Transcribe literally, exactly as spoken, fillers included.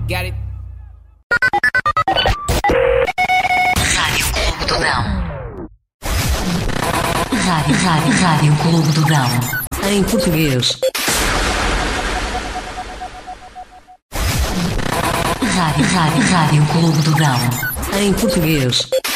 Got it? Rádio Clube do Dão. Rádio, rádio, rádio Clube do Dão. Em português. Rádio, rádio, rádio Clube do Dão. Em português.